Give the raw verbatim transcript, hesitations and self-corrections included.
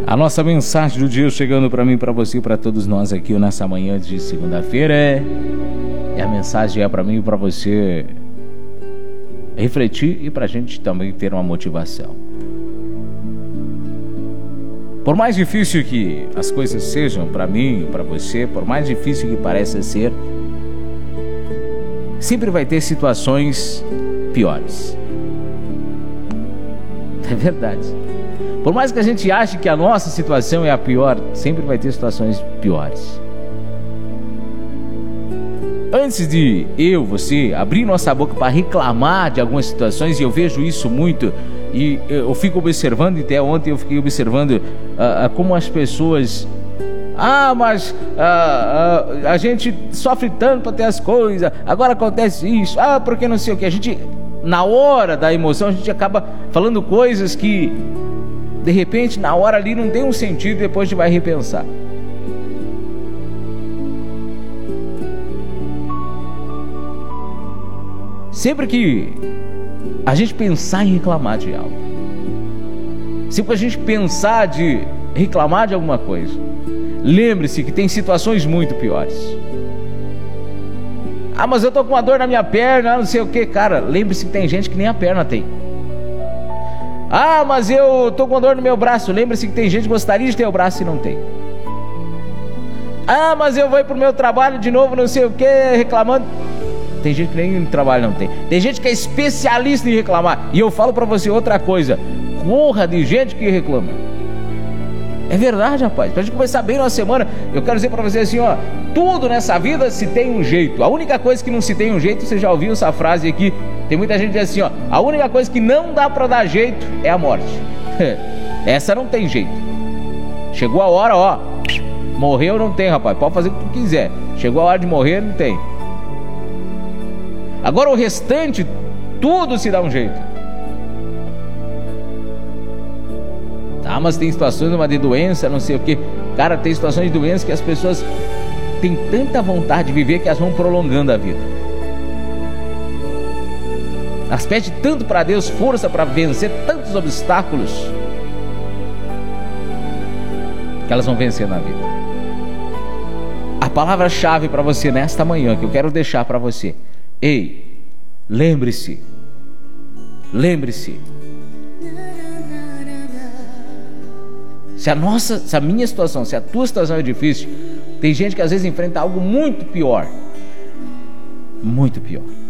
A nossa mensagem do dia chegando para mim, para você e para todos nós aqui nessa manhã de segunda-feira é... E a mensagem é para mim e para você refletir e para a gente também ter uma motivação. Por mais difícil que as coisas sejam para mim e para você, por mais difícil que pareça ser, sempre vai ter situações piores. É verdade. Por mais que a gente ache que a nossa situação é a pior, sempre vai ter situações piores. Antes de eu, você, abrir nossa boca para reclamar de algumas situações, e eu vejo isso muito, e eu fico observando, e até ontem eu fiquei observando uh, uh, como as pessoas... Ah, mas uh, uh, a gente sofre tanto para ter as coisas, agora acontece isso, ah, porque não sei o que. A gente, na hora da emoção, a gente acaba falando coisas que, de repente, na hora ali não tem um sentido, depois a gente vai repensar. Sempre que a gente pensar em reclamar de algo, sempre que a gente pensar de reclamar de alguma coisa, lembre-se que tem situações muito piores. Ah, mas eu tô com uma dor na minha perna, não sei o que. Cara, lembre-se que tem gente que nem a perna tem. Ah, mas eu tô com uma dor no meu braço. Lembre-se que tem gente que gostaria de ter o braço e não tem. Ah, mas eu vou ir pro meu trabalho de novo, não sei o que, reclamando. Tem gente que nem trabalho não tem. Tem gente que é especialista em reclamar. E eu falo pra você outra coisa: corra de gente que reclama. É verdade, rapaz. Pra gente começar bem na semana, eu quero dizer pra você assim, ó: tudo nessa vida se tem um jeito. A única coisa que não se tem um jeito, você já ouviu essa frase aqui? Tem muita gente que diz assim, ó: a única coisa que não dá pra dar jeito é a morte. Essa não tem jeito. Chegou a hora, ó, morreu, não tem, rapaz. Pode fazer o que tu quiser. Chegou a hora de morrer, não tem. Agora o restante, tudo se dá um jeito. Ah, mas tem situações uma de doença, não sei o que. Cara, tem situações de doença que as pessoas têm tanta vontade de viver que elas vão prolongando a vida. Elas pedem tanto para Deus força para vencer tantos obstáculos que elas vão vencer na vida. A palavra-chave para você nesta manhã que eu quero deixar para você: ei, lembre-se, lembre-se. Se a nossa, se a minha situação, se a tua situação é difícil, tem gente que às vezes enfrenta algo muito pior. Muito pior.